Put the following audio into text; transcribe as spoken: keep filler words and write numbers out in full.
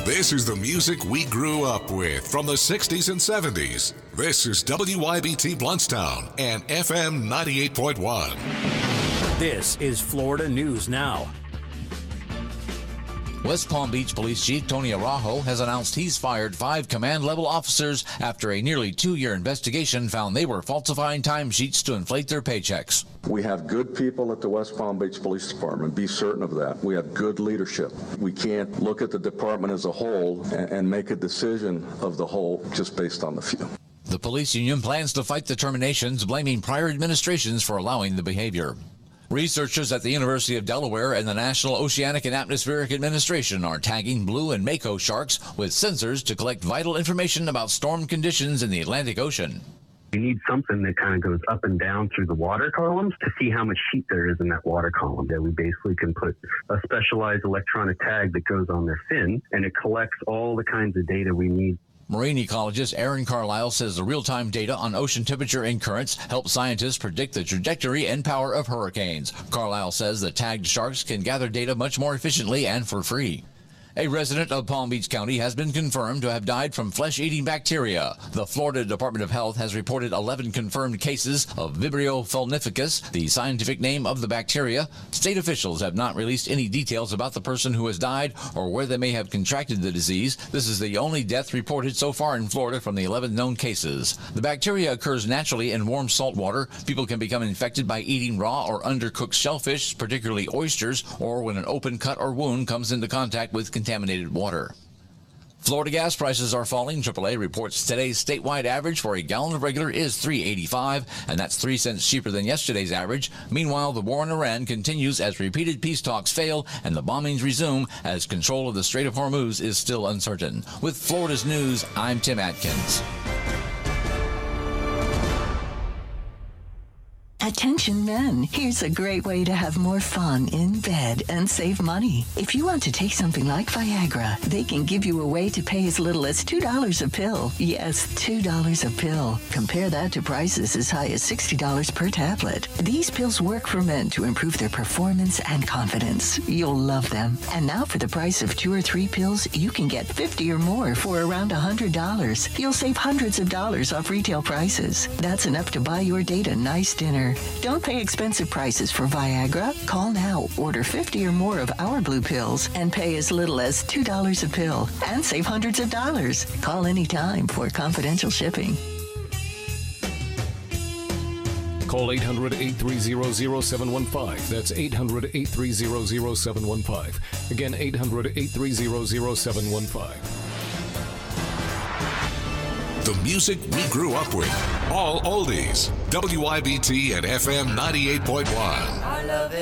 This is the music we grew up with from the sixties and seventies. This is W Y B T Bluntstown and F M ninety-eight point one. This is Florida News Now. West Palm Beach Police Chief Tony Araujo has announced he's fired five command-level officers after a nearly two-year investigation found they were falsifying timesheets to inflate their paychecks. We have good people at the West Palm Beach Police Department. Be certain of that. We have good leadership. We can't look at the department as a whole and, and make a decision of the whole just based on the few. The police union plans to fight the terminations, blaming prior administrations for allowing the behavior. Researchers at the University of Delaware and the National Oceanic and Atmospheric Administration are tagging blue and mako sharks with sensors to collect vital information about storm conditions in the Atlantic Ocean. You need something that kind of goes up and down through the water columns to see how much heat there is in that water column. That we basically can put a specialized electronic tag that goes on their fin, and it collects all the kinds of data we need. Marine ecologist Aaron Carlisle says the real-time data on ocean temperature and currents help scientists predict the trajectory and power of hurricanes. Carlisle says the tagged sharks can gather data much more efficiently and for free. A resident of Palm Beach County has been confirmed to have died from flesh-eating bacteria. The Florida Department of Health has reported eleven confirmed cases of Vibrio fulnificus, the scientific name of the bacteria. State officials have not released any details about the person who has died or where they may have contracted the disease. This is the only death reported so far in Florida from the eleven known cases. The bacteria occurs naturally in warm salt water. People can become infected by eating raw or undercooked shellfish, particularly oysters, or when an open cut or wound comes into contact with contaminated water. Florida gas prices are falling. triple A reports today's statewide average for a gallon of regular is three dollars and eighty-five cents, and that's three cents cheaper than yesterday's average. Meanwhile, the war in Iran continues as repeated peace talks fail and the bombings resume as control of the Strait of Hormuz is still uncertain. With Florida's News, I'm Tim Atkins. Attention men, here's a great way to have more fun in bed and save money. If you want to take something like Viagra, they can give you a way to pay as little as two dollars a pill. Yes, two dollars a pill. Compare that to prices as high as sixty dollars per tablet. These pills work for men to improve their performance and confidence. You'll love them. And now for the price of two or three pills, you can get fifty or more for around one hundred dollars. You'll save hundreds of dollars off retail prices. That's enough to buy your date a nice dinner. Don't pay expensive prices for Viagra. Call now, order fifty or more of our blue pills, and pay as little as two dollars a pill and save hundreds of dollars. Call anytime for confidential shipping. Call eight hundred, eight three zero, zero seven one five. That's eight hundred, eight three zero, zero seven one five. Again, eight hundred, eight three zero, zero seven one five. The music we grew up with. All oldies. W Y B T and F M ninety-eight point one. I love it.